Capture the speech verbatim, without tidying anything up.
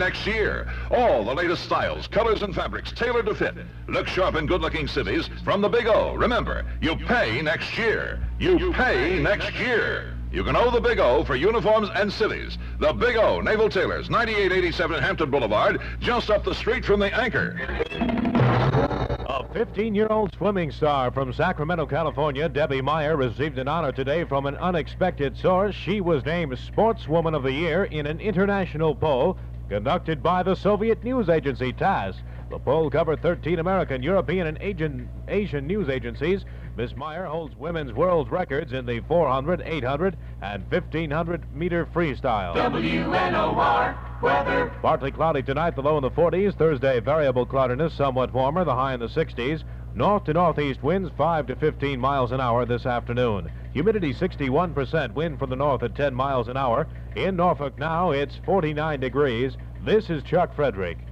next year. All the latest styles, colors, and fabrics tailored to fit. Look sharp and good-looking civvies from the Big O. Remember, you pay next year. You pay next year. You can owe the Big O for uniforms and civvies. The Big O Naval Tailors, ninety-eight eighty-seven Hampton Boulevard, just up the street from the Anchor. A fifteen-year-old swimming star from Sacramento, California, Debbie Meyer, received an honor today from an unexpected source. She was named Sportswoman of the Year in an international poll conducted by the Soviet news agency TASS. The poll covered thirteen American, European, and Asian, Asian news agencies. Miss Meyer holds women's world records in the four hundred, eight hundred, and fifteen hundred meter freestyle. W N O R weather. Partly cloudy tonight, the low in the forties. Thursday, variable cloudiness, somewhat warmer, the high in the sixties. North to northeast winds five to fifteen miles an hour this afternoon. Humidity sixty-one percent, wind from the north at ten miles an hour. In Norfolk now, it's forty-nine degrees. This is Chuck Frederick.